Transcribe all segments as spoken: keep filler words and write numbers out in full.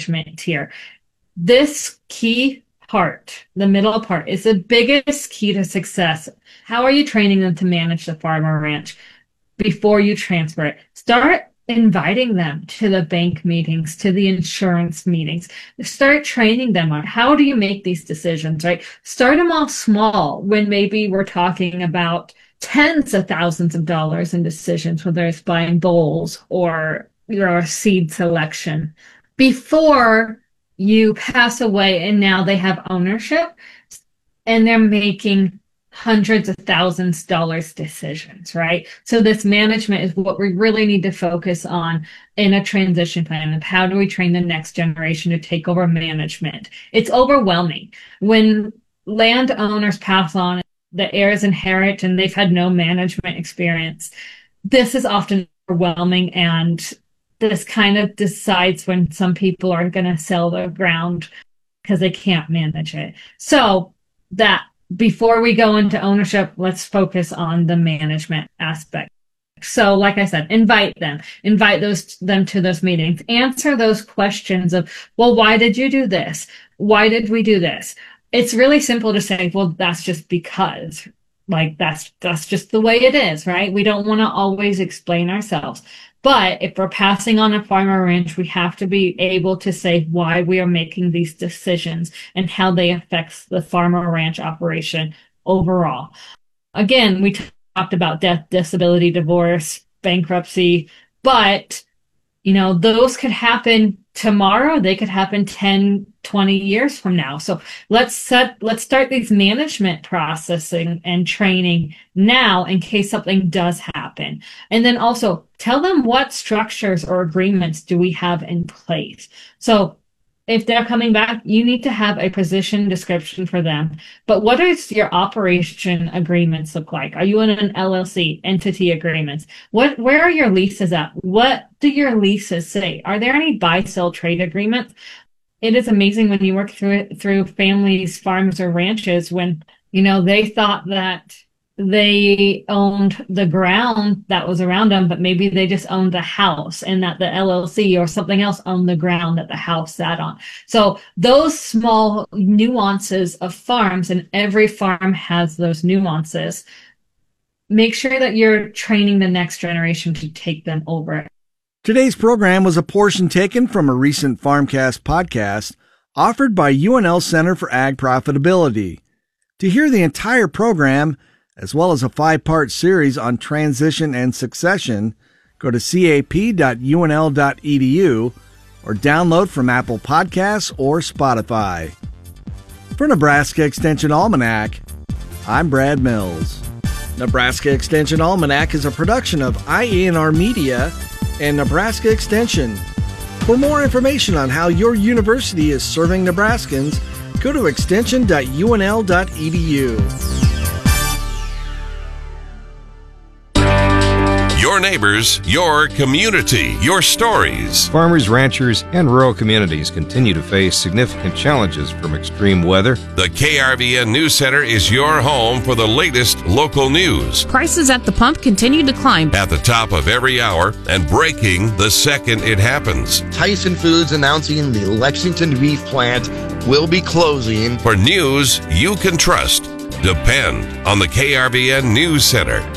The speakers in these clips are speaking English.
management tier. This key part, the middle part, is the biggest key to success. How are you training them to manage the farm or ranch before you transfer it? Start inviting them to the bank meetings, to the insurance meetings. Start training them on how do you make these decisions, right? Start them off small when maybe we're talking about tens of thousands of dollars in decisions, whether it's buying bulls or your seed selection, before you pass away and now they have ownership and they're making hundreds of thousands of dollars decisions, right? So this management is what we really need to focus on in a transition plan of how do we train the next generation to take over management. It's overwhelming. When landowners pass on, the heirs inherit and they've had no management experience, this is often overwhelming, and this kind of decides when some people are going to sell their ground because they can't manage it. So that before we go into ownership, let's focus on the management aspect. So like I said, invite them, invite those them to those meetings, answer those questions of, well, why did you do this? Why did we do this? It's really simple to say, well, that's just because, like, that's, that's just the way it is, right? We don't want to always explain ourselves. But if we're passing on a farm or ranch, we have to be able to say why we are making these decisions and how they affect the farm or ranch operation overall. Again, we talked about death, disability, divorce, bankruptcy, but, you know, those could happen tomorrow. They could happen ten, twenty years from now. So let's set, let's start these management processing and training now in case something does happen. And then also tell them what structures or agreements do we have in place. So if they're coming back, you need to have a position description for them. But what does your operation agreements look like? Are you in an L L C, entity agreements? What, where are your leases at? What do your leases say? Are there any buy-sell trade agreements? It is amazing when you work through it, through families, farms, or ranches, when, you know, they thought that they owned the ground that was around them, but maybe they just owned the house, and that the L L C or something else owned the ground that the house sat on. So those small nuances of farms, and every farm has those nuances, make sure that you're training the next generation to take them over. Today's program was a portion taken from a recent Farmcast podcast offered by U N L Center for Ag Profitability. To hear the entire program, as well as a five-part series on transition and succession, go to c a p dot u n l dot e d u or download from Apple Podcasts or Spotify. For Nebraska Extension Almanac, I'm Brad Mills. Nebraska Extension Almanac is a production of I E N R Media and Nebraska Extension. For more information on how your university is serving Nebraskans, go to extension dot u n l dot e d u. Your neighbors, your community, your stories. Farmers, ranchers, and rural communities continue to face significant challenges from extreme weather. The K R V N News Center is your home for the latest local news. Prices at the pump continue to climb. At the top of every hour and breaking the second it happens. Tyson Foods announcing the Lexington beef plant will be closing. For news you can trust, depend on the K R V N News Center.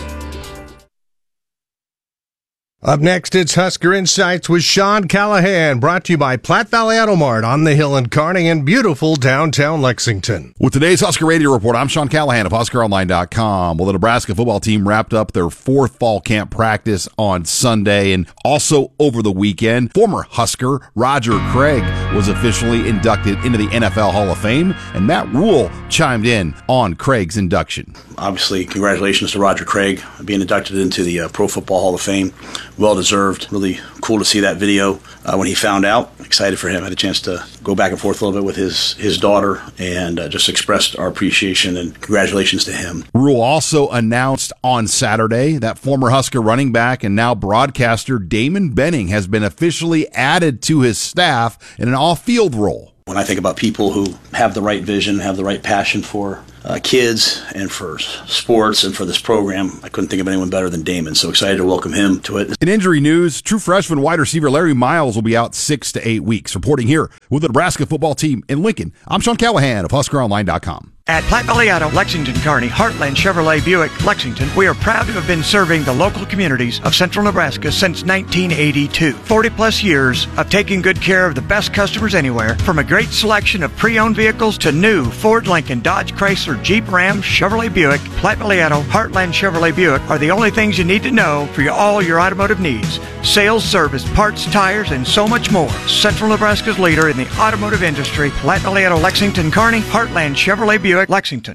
Up next, it's Husker Insights with Sean Callahan, brought to you by Platte Valley Auto Mart on the Hill in Kearney in beautiful downtown Lexington. With today's Husker Radio Report, I'm Sean Callahan of Husker Online dot com. Well, the Nebraska football team wrapped up their fourth fall camp practice on Sunday, and also over the weekend, former Husker Roger Craig was officially inducted into the N F L Hall of Fame, and Matt Rule chimed in on Craig's induction. Obviously, congratulations to Roger Craig being inducted into the uh, Pro Football Hall of Fame. Well-deserved. Really cool to see that video uh, when he found out. Excited for him. I had a chance to go back and forth a little bit with his, his daughter and uh, just expressed our appreciation and congratulations to him. Rule also announced on Saturday that former Husker running back and now broadcaster Damon Benning has been officially added to his staff in an off-field role. When I think about people who have the right vision, have the right passion for uh, kids and for sports and for this program, I couldn't think of anyone better than Damon. So excited to welcome him to it. In injury news, true freshman wide receiver Larry Miles will be out six to eight weeks. Reporting here with the Nebraska football team in Lincoln, I'm Sean Callahan of Husker Online dot com. At Platte Valley Auto, Lexington, Kearney, Heartland Chevrolet Buick, Lexington, we are proud to have been serving the local communities of central Nebraska since nineteen eighty-two. forty plus years of taking good care of the best customers anywhere, from a great selection of pre-owned vehicles to new Ford, Lincoln, Dodge, Chrysler, Jeep, Ram, Chevrolet Buick. Platte Valley Auto, Heartland Chevrolet Buick are the only things you need to know for your, all your automotive needs. Sales, service, parts, tires, and so much more. Central Nebraska's leader in the automotive industry, Platte Valley Auto, Lexington, Kearney, Heartland Chevrolet Buick, Lexington.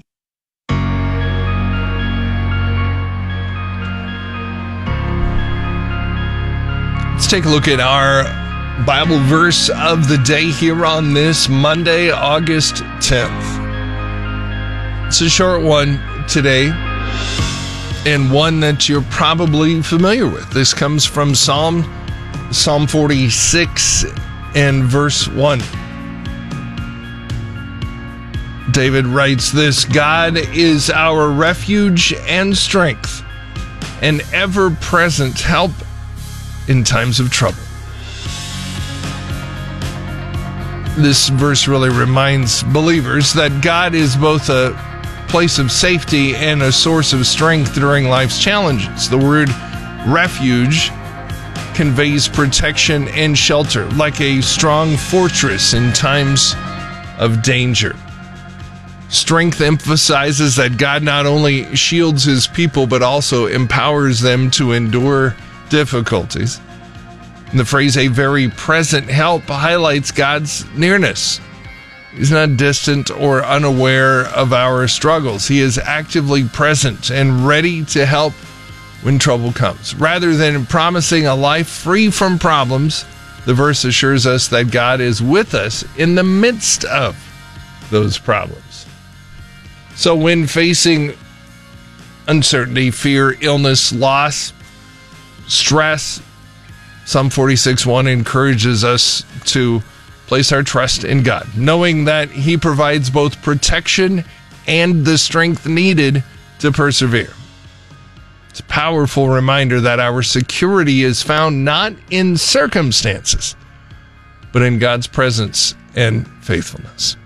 Let's take a look at our Bible verse of the day here on this Monday, August tenth. It's a short one today, and one that you're probably familiar with. This comes from Psalm, Psalm forty-six and verse one. David writes this: God is our refuge and strength, an ever-present help in times of trouble. This verse really reminds believers that God is both a place of safety and a source of strength during life's challenges. The word refuge conveys protection and shelter, like a strong fortress in times of danger. Strength emphasizes that God not only shields his people, but also empowers them to endure difficulties. And the phrase "a very present help" highlights God's nearness. He's not distant or unaware of our struggles. He is actively present and ready to help when trouble comes. Rather than promising a life free from problems, the verse assures us that God is with us in the midst of those problems. So when facing uncertainty, fear, illness, loss, stress, Psalm forty-six one encourages us to place our trust in God, knowing that he provides both protection and the strength needed to persevere. It's a powerful reminder that our security is found not in circumstances, but in God's presence and faithfulness.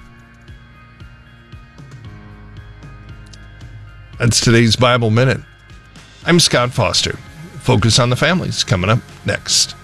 That's today's Bible Minute. I'm Scott Foster. Focus on the Families coming up next.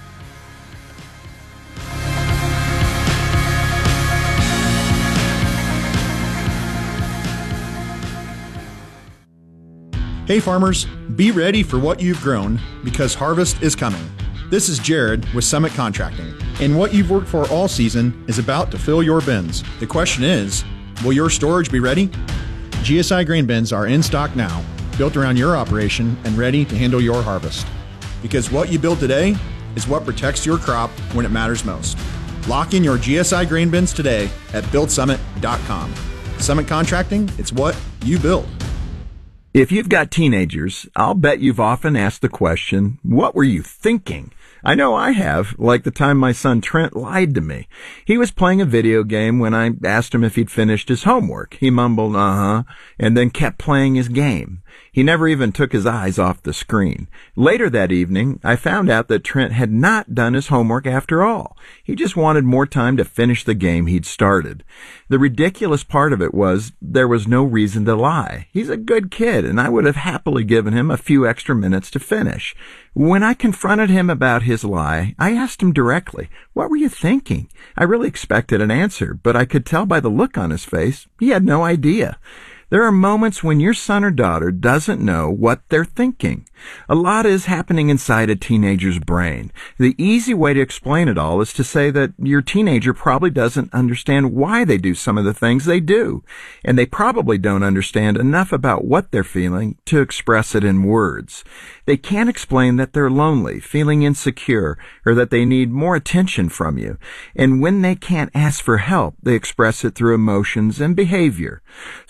Hey farmers, be ready for what you've grown, because harvest is coming. This is Jared with Summit Contracting, and what you've worked for all season is about to fill your bins. The question is, will your storage be ready? G S I grain bins are in stock now, built around your operation and ready to handle your harvest. Because what you build today is what protects your crop when it matters most. Lock in your G S I grain bins today at build summit dot com. Summit Contracting, it's what you build. If you've got teenagers, I'll bet you've often asked the question, what were you thinking? I know I have, like the time my son Trent lied to me. He was playing a video game when I asked him if he'd finished his homework. He mumbled, uh-huh, and then kept playing his game. He never even took his eyes off the screen. Later that evening, I found out that Trent had not done his homework after all. He just wanted more time to finish the game he'd started. The ridiculous part of it was there was no reason to lie. He's a good kid, and I would have happily given him a few extra minutes to finish. When I confronted him about his lie, I asked him directly, what were you thinking? I really expected an answer, but I could tell by the look on his face he had no idea. There are moments when your son or daughter doesn't know what they're thinking. A lot is happening inside a teenager's brain. The easy way to explain it all is to say that your teenager probably doesn't understand why they do some of the things they do, and they probably don't understand enough about what they're feeling to express it in words. They can't explain that they're lonely, feeling insecure, or that they need more attention from you. And when they can't ask for help, they express it through emotions and behavior. So,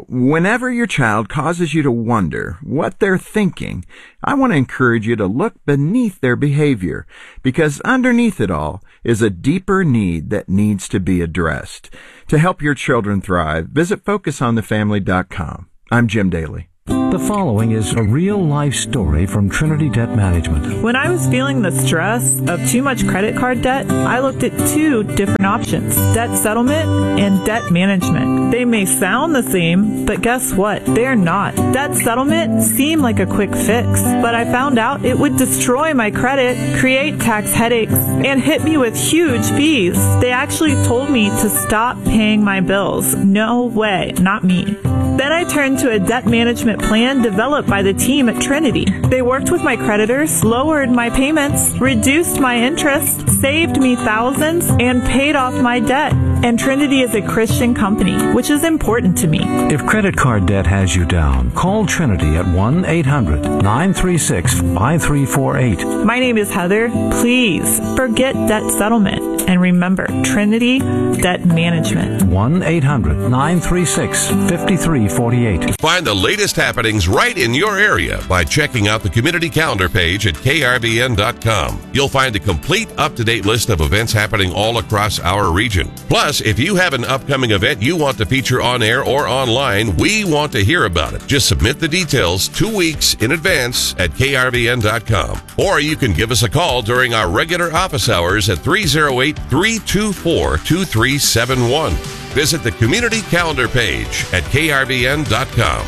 whenever your child causes you to wonder what they're thinking, I want to encourage you to look beneath their behavior, because underneath it all is a deeper need that needs to be addressed. To help your children thrive, visit focus on the family dot com. I'm Jim Daly. The following is a real-life story from Trinity Debt Management. When I was feeling the stress of too much credit card debt, I looked at two different options, debt settlement and debt management. They may sound the same, but guess what? They're not. Debt settlement seemed like a quick fix, but I found out it would destroy my credit, create tax headaches, and hit me with huge fees. They actually told me to stop paying my bills. No way, not me. Then I turned to a debt management plan developed by the team at Trinity. They worked with my creditors, lowered my payments, reduced my interest, saved me thousands, and paid off my debt. And Trinity is a Christian company, which is important to me. If credit card debt has you down, call Trinity at one eight hundred nine three six five three four eight. My name is Heather. Please forget debt settlement and remember Trinity Debt Management. one eight hundred nine three six five three four eight. Find the latest happenings right in your area by checking out the community calendar page at K R B N dot com. You'll find a complete up-to-date list of events happening all across our region. Plus, if you have an upcoming event you want to feature on air or online, we want to hear about it. Just submit the details two weeks in advance at K R B N dot com. Or you can give us a call during our regular office hours at three oh eight, three two four, two three seven one. Visit the community calendar page at K R B N dot com.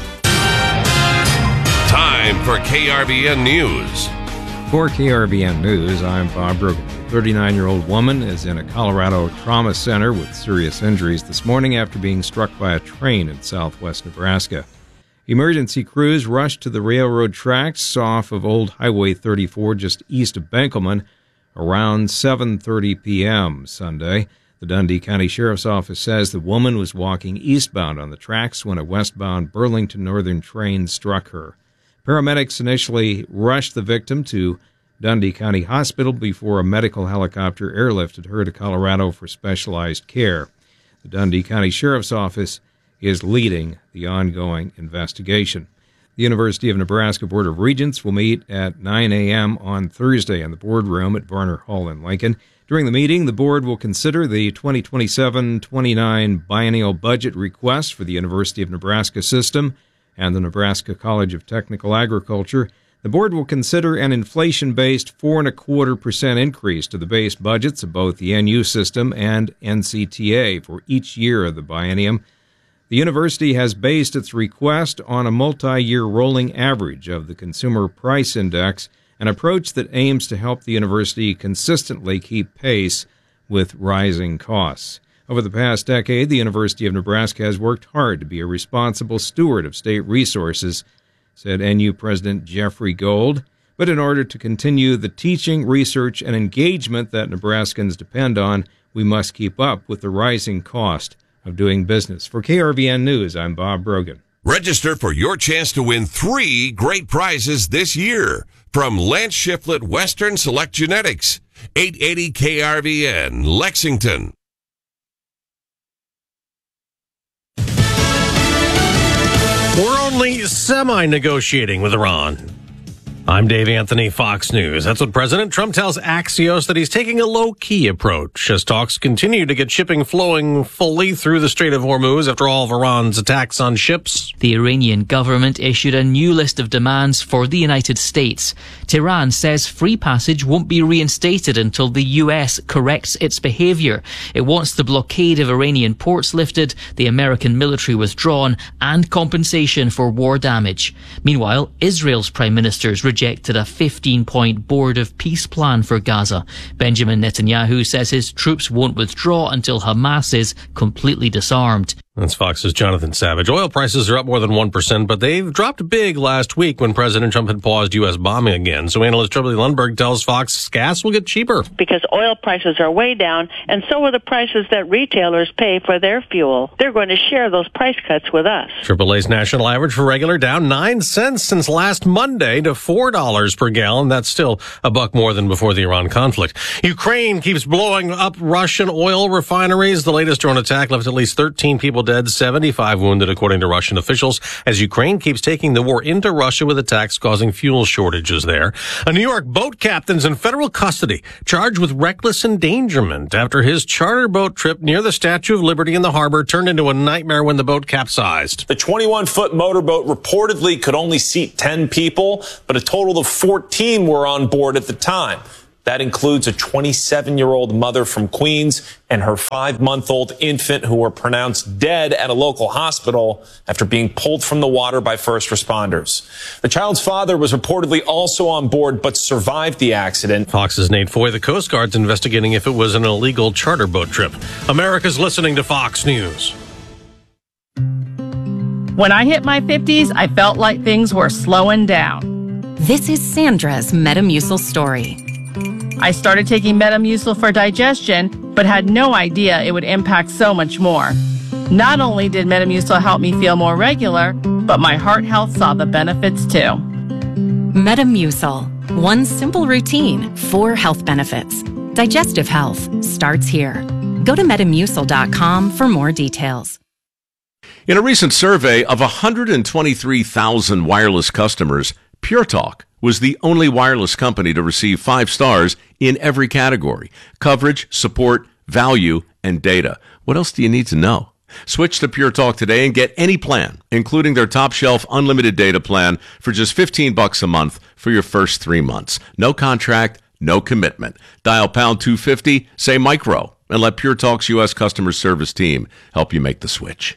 Time for K R B N News. For K R B N News, I'm Bob Brogan. A thirty-nine-year-old woman is in a Colorado trauma center with serious injuries this morning after being struck by a train in southwest Nebraska. Emergency crews rushed to the railroad tracks off of Old Highway thirty-four just east of Benkelman around seven thirty p.m. Sunday. The Dundee County Sheriff's Office says the woman was walking eastbound on the tracks when a westbound Burlington Northern train struck her. Paramedics initially rushed the victim to Dundee County Hospital before a medical helicopter airlifted her to Colorado for specialized care. The Dundee County Sheriff's Office is leading the ongoing investigation. The University of Nebraska Board of Regents will meet at nine a.m. on Thursday in the boardroom at Varner Hall in Lincoln. During the meeting, the board will consider the twenty twenty-seven twenty-nine biennial budget request for the University of Nebraska system and the Nebraska College of Technical Agriculture. The board will consider an inflation-based four and a quarter percent increase to the base budgets of both the N U system and N C T A for each year of the biennium. The university has based its request on a multi-year rolling average of the Consumer Price Index, an approach that aims to help the university consistently keep pace with rising costs. Over the past decade, the University of Nebraska has worked hard to be a responsible steward of state resources, said N U President Jeffrey Gold. But in order to continue the teaching, research, and engagement that Nebraskans depend on, we must keep up with the rising cost of doing business. For K R B N News, I'm Bob Brogan. Register for your chance to win three great prizes this year from Lance Shiflett Western Select Genetics, eight eighty K R V N, Lexington. We're only semi-negotiating with Iran. I'm Dave Anthony, Fox News. That's what President Trump tells Axios, that he's taking a low-key approach as talks continue to get shipping flowing fully through the Strait of Hormuz after all of Iran's attacks on ships. The Iranian government issued a new list of demands for the United States. Tehran says free passage won't be reinstated until the U S corrects its behavior. It wants the blockade of Iranian ports lifted, the American military withdrawn, and compensation for war damage. Meanwhile, Israel's prime minister's rejected a fifteen-point Board of Peace plan for Gaza. Benjamin Netanyahu says his troops won't withdraw until Hamas is completely disarmed. That's Fox's Jonathan Savage. Oil prices are up more than one percent, but they've dropped big last week when President Trump had paused U S bombing again. So analyst Tripoli Lundberg tells Fox gas will get cheaper. Because oil prices are way down, and so are the prices that retailers pay for their fuel. They're going to share those price cuts with us. Triple A's national average for regular down nine cents since last Monday to four dollars per gallon. That's still a buck more than before the Iran conflict. Ukraine keeps blowing up Russian oil refineries. The latest drone attack left at least thirteen people dead dead, seventy-five wounded, according to Russian officials, as Ukraine keeps taking the war into Russia with attacks causing fuel shortages there. A New York boat captain's in federal custody, charged with reckless endangerment after his charter boat trip near the Statue of Liberty in the harbor turned into a nightmare when the boat capsized. The twenty-one-foot motorboat reportedly could only seat ten people, but a total of fourteen were on board at the time. That includes a twenty-seven-year-old mother from Queens and her five-month-old infant who were pronounced dead at a local hospital after being pulled from the water by first responders. The child's father was reportedly also on board but survived the accident. Fox's Nate Foy. The Coast Guard's investigating if it was an illegal charter boat trip. America's listening to Fox News. When I hit my fifties, I felt like things were slowing down. This is Sandra's Metamucil story. I started taking Metamucil for digestion, but had no idea it would impact so much more. Not only did Metamucil help me feel more regular, but my heart health saw the benefits too. Metamucil. One simple routine, four health benefits. Digestive health starts here. Go to metamucil dot com for more details. In a recent survey of one hundred twenty-three thousand wireless customers, Pure Talk was the only wireless company to receive five stars in every category: coverage, support, value, and data. What else do you need to know? Switch to Pure Talk today and get any plan, including their top shelf unlimited data plan for just fifteen bucks a month for your first three months. No contract, no commitment. Dial pound two fifty, say micro, and let Pure Talk's U S customer service team help you make the switch.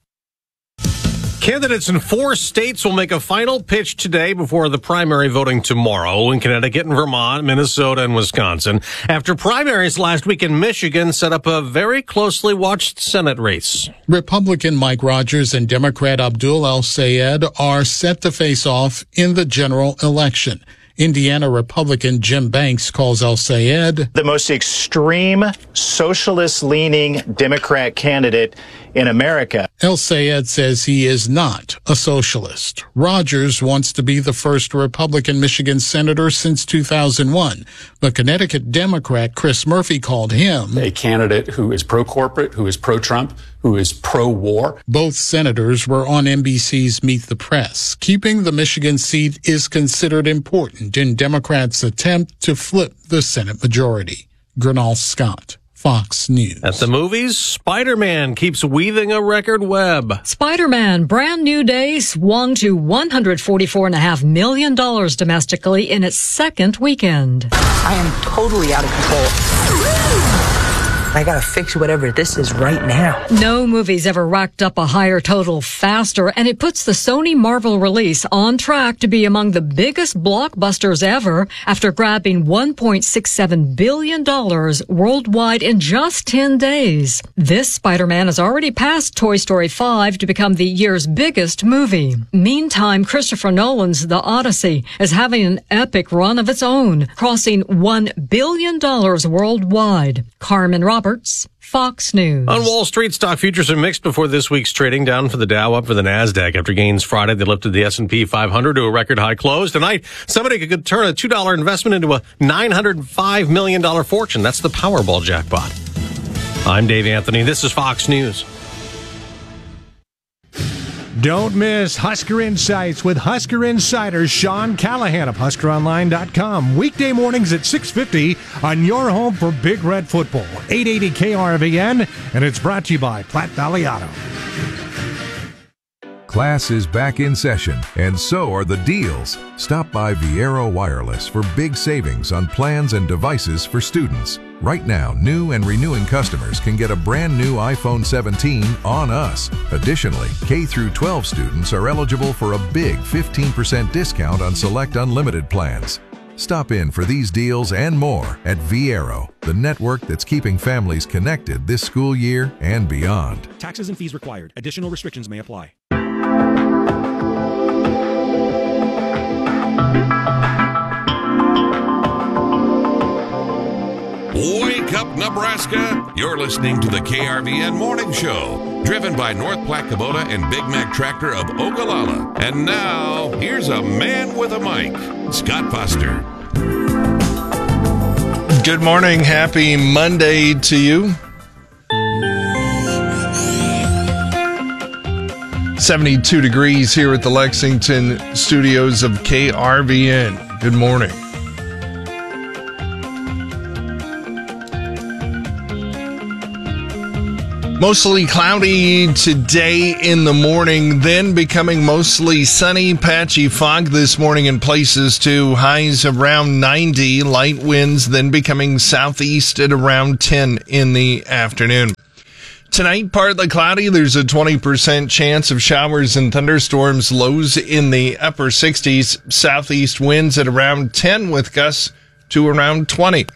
Candidates in four states will make a final pitch today before the primary voting tomorrow in Connecticut and Vermont, Minnesota, and Wisconsin. After primaries last week in Michigan set up a very closely watched Senate race. Republican Mike Rogers and Democrat Abdul El-Sayed are set to face off in the general election. Indiana Republican Jim Banks calls El-Sayed the most extreme, socialist-leaning Democrat candidate in America. El-Sayed says he is not a socialist. Rogers wants to be the first Republican Michigan senator since two thousand one, but Connecticut Democrat Chris Murphy called him a candidate who is pro-corporate, who is pro-Trump, who is pro-war. Both senators were on N B C's Meet the Press. Keeping the Michigan seat is considered important in Democrats' attempt to flip the Senate majority. Gernal Scott, Fox News. At the movies, Spider-Man keeps weaving a record web. Spider-Man Brand New Day swung to one hundred forty-four point five million dollars domestically in its second weekend. I am totally out of control. I gotta fix whatever this is right now. No movie's ever racked up a higher total faster, and it puts the Sony Marvel release on track to be among the biggest blockbusters ever after grabbing one point six seven billion dollars worldwide in just ten days. This Spider-Man has already passed Toy Story five to become the year's biggest movie. Meantime, Christopher Nolan's The Odyssey is having an epic run of its own, crossing one billion dollars worldwide. Carmen Roberts, Fox News. On Wall Street, stock futures are mixed before this week's trading, down for the Dow, up for the NASDAQ. After gains Friday, they lifted the S and P five hundred to a record high close. Tonight, somebody could turn a two dollar investment into a nine hundred five million dollars fortune. That's the Powerball jackpot. I'm Dave Anthony. This is Fox News. Don't miss Husker Insights with Husker Insider Sean Callahan of Husker Online dot com. Weekday mornings at six fifty on your home for Big Red Football. eight eighty K R V N, and it's brought to you by Platte Valley Auto. Class is back in session, and so are the deals. Stop by Viero Wireless for big savings on plans and devices for students. Right now, new and renewing customers can get a brand new iPhone seventeen on us. Additionally, K through twelve students are eligible for a big fifteen percent discount on select unlimited plans. Stop in for these deals and more at Viero, the network that's keeping families connected this school year and beyond. Taxes and fees required. Additional restrictions may apply. Wake up, Nebraska! You're listening to the K R V N Morning Show, driven by North Platte Kubota and Big Mac Tractor of Ogallala. And now, here's a man with a mic, Scott Foster. Good morning. Happy Monday to you. seventy-two degrees here at the Lexington studios of K R V N. Good morning. Mostly cloudy today in the morning, then becoming mostly sunny, patchy fog this morning in places too. Highs around ninety, light winds, then becoming southeast at around ten in the afternoon. Tonight, partly cloudy. There's a twenty percent chance of showers and thunderstorms, lows in the upper sixties, southeast winds at around ten with gusts to around twenty.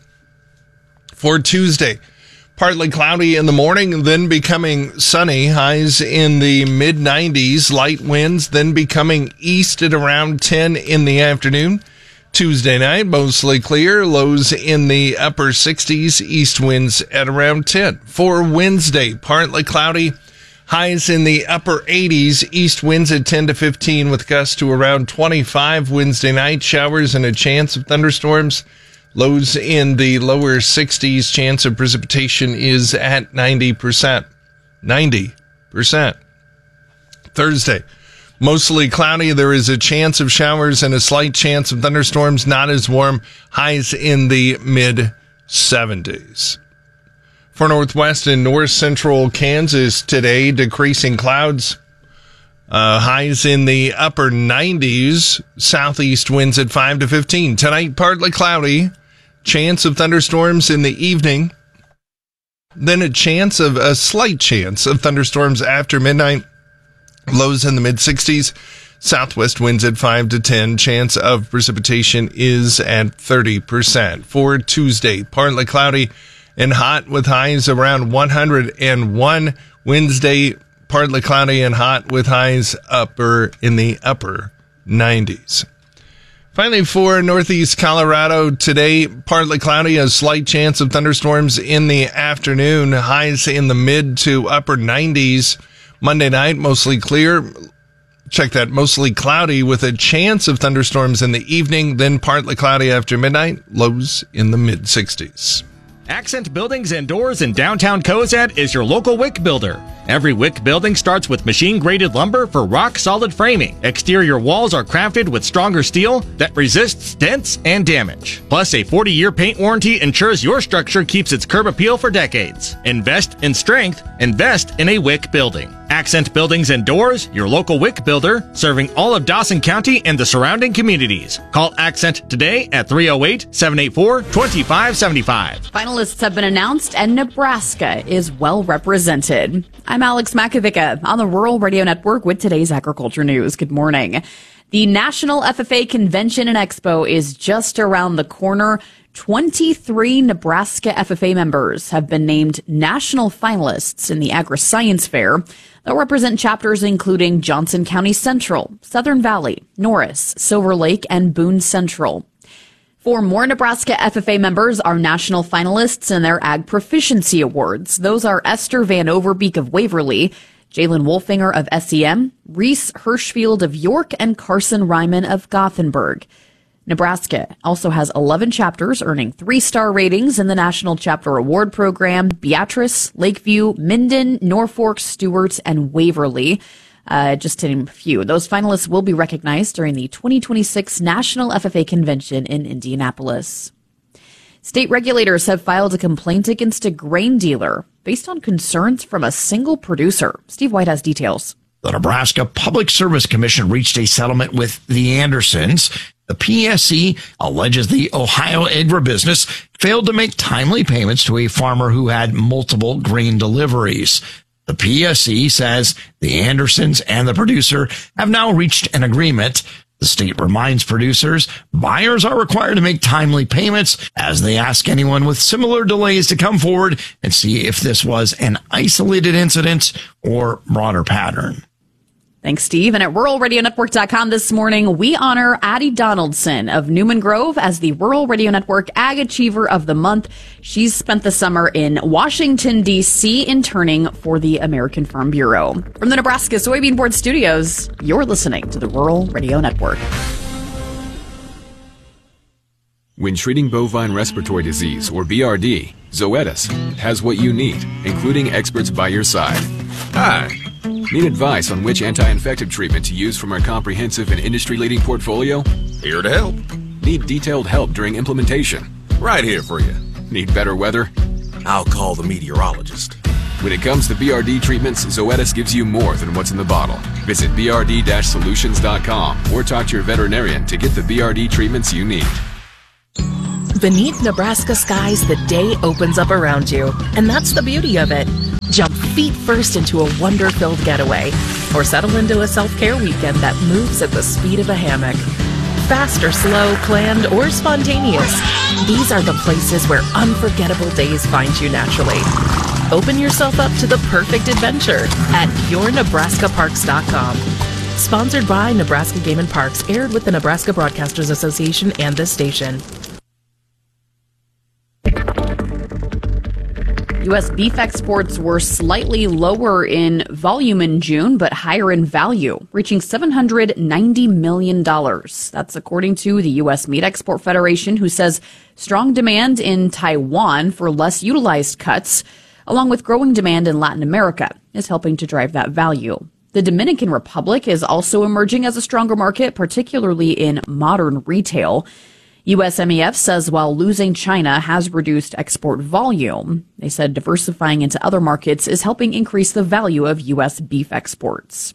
For Tuesday, partly cloudy in the morning, then becoming sunny. Highs in the mid nineties, light winds, then becoming east at around ten in the afternoon. Tuesday night, mostly clear, lows in the upper sixties, east winds at around ten. For Wednesday, partly cloudy, highs in the upper eighties, east winds at ten to fifteen with gusts to around twenty-five. Wednesday night, showers and a chance of thunderstorms. Lows in the lower sixties, chance of precipitation is at ninety percent. ninety percent. Thursday, mostly cloudy. There is a chance of showers and a slight chance of thunderstorms, not as warm. Highs in the mid seventies. For northwest and north central Kansas today, decreasing clouds. Uh, highs in the upper nineties, southeast winds at five to fifteen. Tonight, partly cloudy, chance of thunderstorms in the evening. Then a chance of, a slight chance of thunderstorms after midnight. Lows in the mid sixties, southwest winds at five to ten. Chance of precipitation is at thirty percent. For Tuesday, partly cloudy and hot with highs around one hundred one. Wednesday, partly cloudy and hot with highs upper in the upper nineties. Finally, for northeast Colorado today, partly cloudy, a slight chance of thunderstorms in the afternoon. Highs in the mid to upper nineties. Monday night, mostly clear. Check that, mostly cloudy with a chance of thunderstorms in the evening. Then partly cloudy after midnight. Lows in the mid sixties. Accent Buildings and Doors in downtown Cozad is your local wick builder. Every wick building starts with machine-graded lumber for rock-solid framing. Exterior walls are crafted with stronger steel that resists dents and damage. Plus, a forty-year paint warranty ensures your structure keeps its curb appeal for decades. Invest in strength. Invest in a wick building. Accent Buildings and Doors, your local wick builder, serving all of Dawson County and the surrounding communities. Call Accent today at three oh eight, seven eight four, two five seven five. Finalists have been announced and Nebraska is well represented. I'm Alex Makovica on the Rural Radio Network with today's agriculture news. Good morning. The National F F A Convention and Expo is just around the corner. twenty-three Nebraska F F A members have been named national finalists in the Agri-Science Fair. They'll represent chapters including Johnson County Central, Southern Valley, Norris, Silver Lake, and Boone Central. Four more Nebraska F F A members are national finalists in their Ag Proficiency Awards. Those are Esther Van Overbeek of Waverly, Jalen Wolfinger of S E M, Reese Hirschfield of York, and Carson Ryman of Gothenburg. Nebraska also has eleven chapters earning three-star ratings in the National Chapter Award Program: Beatrice, Lakeview, Minden, Norfolk, Stewart, and Waverly. Uh, just to name a few. Those finalists will be recognized during the twenty twenty-six National F F A Convention in Indianapolis. State regulators have filed a complaint against a grain dealer based on concerns from a single producer. Steve White has details. The Nebraska Public Service Commission reached a settlement with the Andersons. The P S C alleges the Ohio agribusiness failed to make timely payments to a farmer who had multiple grain deliveries. The P S C says the Andersons and the producer have now reached an agreement. The state reminds producers buyers are required to make timely payments as they ask anyone with similar delays to come forward and see if this was an isolated incident or broader pattern. Thanks, Steve. And at rural radio network dot com this morning, we honor Addie Donaldson of Newman Grove as the Rural Radio Network Ag Achiever of the Month. She's spent the summer in Washington, D C interning for the American Farm Bureau. From the Nebraska Soybean Board Studios, you're listening to the Rural Radio Network. When treating bovine respiratory disease, or B R D, Zoetis has what you need, including experts by your side. Hi, Need advice on which anti-infective treatment to use from our comprehensive and industry-leading portfolio? Here to help. Need detailed help during implementation? Right here for you. Need better weather? I'll call the meteorologist. When it comes to B R D treatments, Zoetis gives you more than what's in the bottle. Visit b r d dash solutions dot com or talk to your veterinarian to get the B R D treatments you need. Beneath Nebraska skies, the day opens up around you, and that's the beauty of it. Jump feet first into a wonder-filled getaway, or settle into a self-care weekend that moves at the speed of a hammock. Fast or slow, planned or spontaneous, these are the places where unforgettable days find you naturally. Open yourself up to the perfect adventure at your nebraska parks dot com. Sponsored by Nebraska Game and Parks, aired with the Nebraska Broadcasters Association and this station. U S beef exports were slightly lower in volume in June, but higher in value, reaching seven hundred ninety million dollars. That's according to the U S Meat Export Federation, who says strong demand in Taiwan for less utilized cuts, along with growing demand in Latin America, is helping to drive that value. The Dominican Republic is also emerging as a stronger market, particularly in modern retail. U S M E F says while losing China has reduced export volume, they said diversifying into other markets is helping increase the value of U S beef exports.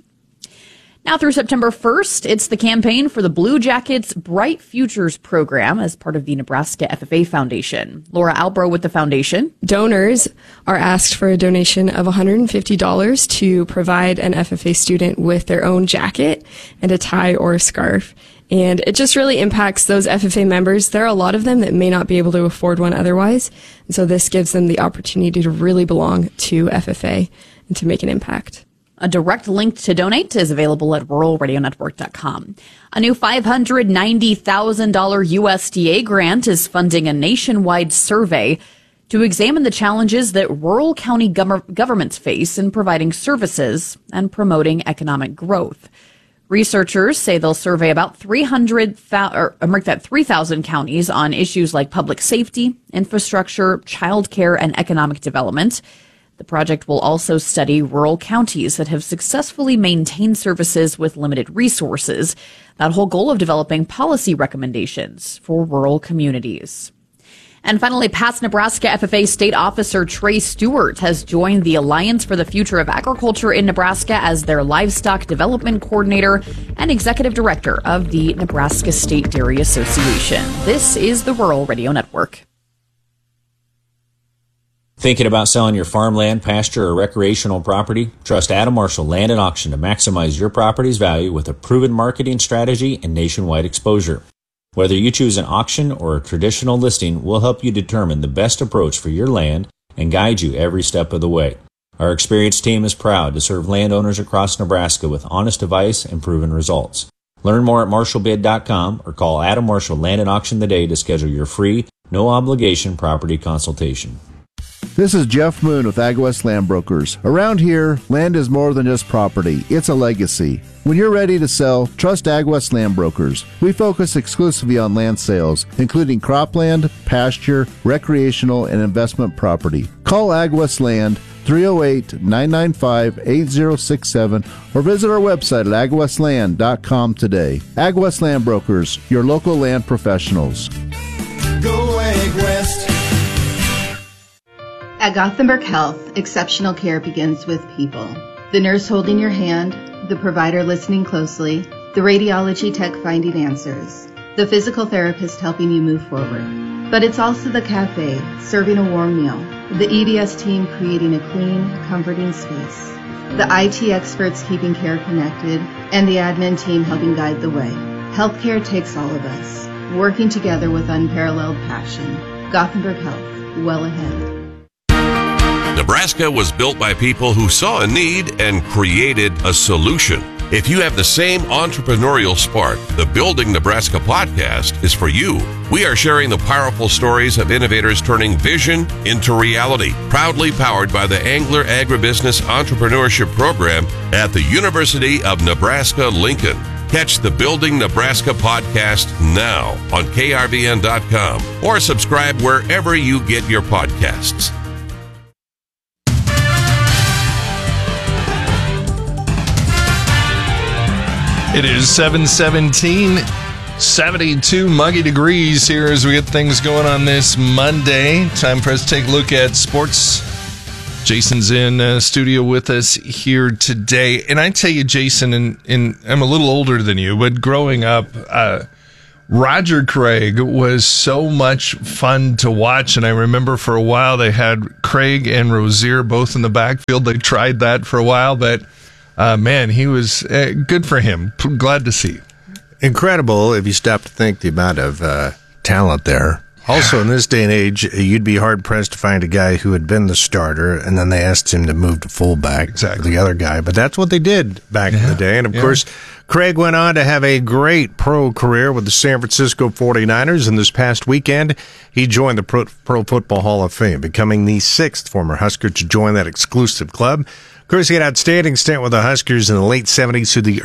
Now through September first, it's the campaign for the Blue Jackets Bright Futures program as part of the Nebraska F F A Foundation. Laura Albro with the foundation. Donors are asked for a donation of one hundred fifty dollars to provide an F F A student with their own jacket and a tie or a scarf. And it just really impacts those F F A members. There are a lot of them that may not be able to afford one otherwise. And so this gives them the opportunity to really belong to F F A and to make an impact. A direct link to donate is available at rural radio network dot com. A new five hundred ninety thousand dollars U S D A grant is funding a nationwide survey to examine the challenges that rural county gov- governments face in providing services and promoting economic growth. Researchers say they'll survey about three hundred thousand, or mark that three thousand counties on issues like public safety, infrastructure, childcare, and economic development. The project will also study rural counties that have successfully maintained services with limited resources. That whole goal of developing policy recommendations for rural communities. And finally, past Nebraska F F A State Officer Trey Stewart has joined the Alliance for the Future of Agriculture in Nebraska as their Livestock Development Coordinator and Executive Director of the Nebraska State Dairy Association. This is the Rural Radio Network. Thinking about selling your farmland, pasture, or recreational property? Trust Adam Marshall Land and Auction to maximize your property's value with a proven marketing strategy and nationwide exposure. Whether you choose an auction or a traditional listing, we'll help you determine the best approach for your land and guide you every step of the way. Our experienced team is proud to serve landowners across Nebraska with honest advice and proven results. Learn more at marshall bid dot com or call Adam Marshall Land and Auction today to schedule your free, no-obligation property consultation. This is Jeff Moon with AgWest Land Brokers. Around here, land is more than just property. It's a legacy. When you're ready to sell, trust AgWest Land Brokers. We focus exclusively on land sales, including cropland, pasture, recreational, and investment property. Call AgWest Land three oh eight, nine nine five, eight oh six seven or visit our website at ag west land dot com today. AgWest Land Brokers, your local land professionals. Go AgWest. At Gothenburg Health, exceptional care begins with people. The nurse holding your hand, the provider listening closely, the radiology tech finding answers, the physical therapist helping you move forward. But it's also the cafe serving a warm meal, the E D S team creating a clean, comforting space, the I T experts keeping care connected, and the admin team helping guide the way. Healthcare takes all of us, working together with unparalleled passion. Gothenburg Health, well ahead. Nebraska was built by people who saw a need and created a solution. If you have the same entrepreneurial spark, the Building Nebraska podcast is for you. We are sharing the powerful stories of innovators turning vision into reality. Proudly powered by the Angler Agribusiness Entrepreneurship Program at the University of Nebraska-Lincoln. Catch the Building Nebraska podcast now on K R V N dot com or subscribe wherever you get your podcasts. It is seven seventeen, seventy-two muggy degrees here as we get things going on this Monday. Time for us to take a look at sports. Jason's in uh, studio with us here today. And I tell you, Jason, and, and I'm a little older than you, but growing up, uh, Roger Craig was so much fun to watch. And I remember for a while they had Craig and Rozier both in the backfield. They tried that for a while, but uh, man, he was uh, good for him. Glad to see. Incredible if you stop to think the amount of uh, talent there. Also, in this day and age, you'd be hard-pressed to find a guy who had been the starter, and then they asked him to move to fullback, exactly. the other guy. But that's what they did back yeah. in the day. And, of yeah. course, Craig went on to have a great pro career with the San Francisco forty-niners, and this past weekend, he joined the Pro, Pro Football Hall of Fame, becoming the sixth former Husker to join that exclusive club. Of course, he had an outstanding stint with the Huskers in the late seventies through the